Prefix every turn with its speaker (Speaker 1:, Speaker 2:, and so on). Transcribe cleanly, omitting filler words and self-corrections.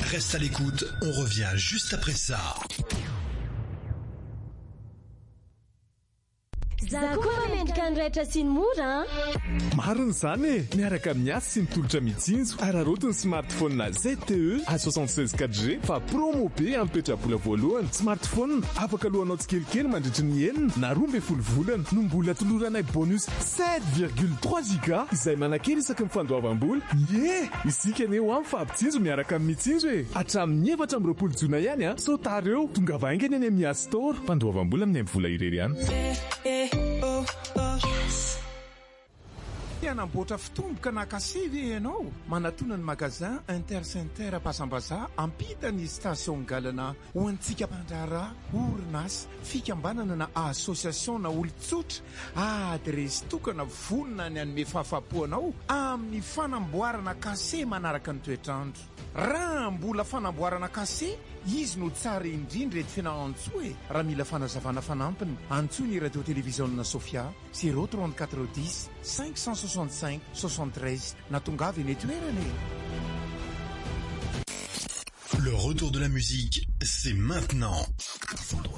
Speaker 1: Reste à l'écoute, on revient juste après ça.
Speaker 2: Mariny zany e miaraka amin'ny asy sy mitolotra mitsinjo ararotiny smartphone na ZTE A76 4G fa promo be ampetrabola voalohany. Smartphone afaka lohanao tsikelikely mandritry ny enina na 12 volana no mbola toloranay bonus 7,3 giga izay manakely isaky ny fandoavam-bola. Isika aneo amin'ny fampitsinjo miaraka amin'ny mitsinjo e hatramin'ny 4 jona ihany a sotary eo tonga vaingany any amin'ny App Store fandoavam-bola amin'ny vola irery ihany.
Speaker 3: Anamboatra fitomboka na kasivy ianao manatona ny magazin Intercenter Pasambaza ampita ny station galana ho antsika mpandrara orinasa fikambanana na association na olon-tsotra adresy tokana vonona ny anome fahafapoanao amin'ny fanamboarana kase manaraka ny toetrandro. Raha mbola fanamboarana kase izy no tsara indrindra eto fianahantsoa e. Raha mila fanazavana fanampiny antsoa ny radio télévision Sofia 034 10 565 73 na tongavy eny toerana.
Speaker 1: Le retour de la musique, c'est maintenant.